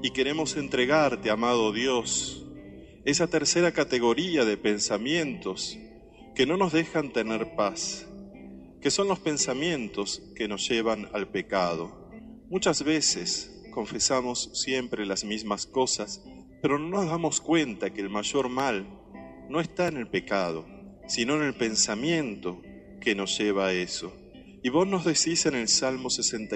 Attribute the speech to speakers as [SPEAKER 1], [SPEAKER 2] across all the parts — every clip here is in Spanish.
[SPEAKER 1] Y queremos entregarte, amado Dios, esa tercera categoría de pensamientos que no nos dejan tener paz, que son los pensamientos que nos llevan al pecado. Muchas veces confesamos siempre las mismas cosas, pero no nos damos cuenta que el mayor mal no está en el pecado, sino en el pensamiento que nos lleva a eso. Y vos nos decís en el Salmo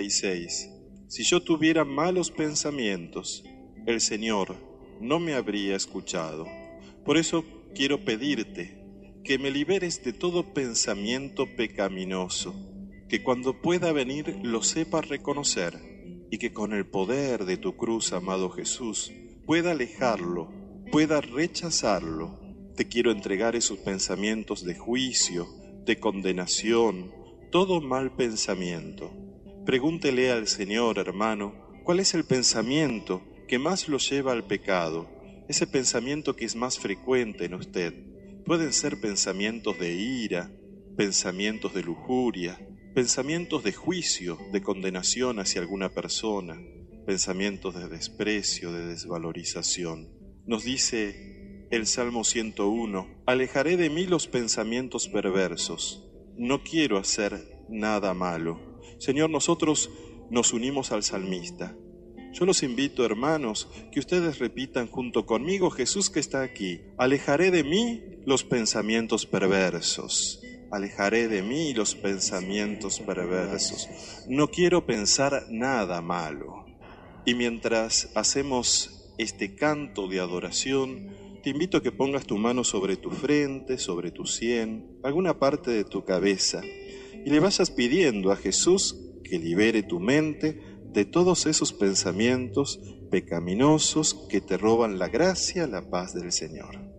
[SPEAKER 1] 66, si yo tuviera malos pensamientos, el Señor no me habría escuchado. Por eso quiero pedirte que me liberes de todo pensamiento pecaminoso, que cuando pueda venir lo sepa reconocer y que con el poder de tu cruz, amado Jesús, pueda alejarlo, pueda rechazarlo. Te quiero entregar esos pensamientos de juicio, de condenación, todo mal pensamiento. Pregúntele al Señor, hermano, ¿cuál es el pensamiento que más lo lleva al pecado? Ese pensamiento que es más frecuente en usted. Pueden ser pensamientos de ira, pensamientos de lujuria, pensamientos de juicio, de condenación hacia alguna persona, pensamientos de desprecio, de desvalorización. Nos dice el Salmo 101, alejaré de mí los pensamientos perversos. No quiero hacer nada malo. Señor, nosotros nos unimos al salmista. Yo los invito, hermanos, que ustedes repitan junto conmigo, Jesús que está aquí, alejaré de mí los pensamientos perversos. Alejaré de mí los pensamientos perversos. No quiero pensar nada malo. Y mientras hacemos este canto de adoración, te invito a que pongas tu mano sobre tu frente, sobre tu sien, alguna parte de tu cabeza, y le vayas pidiendo a Jesús que libere tu mente de todos esos pensamientos pecaminosos que te roban la gracia, la paz del Señor.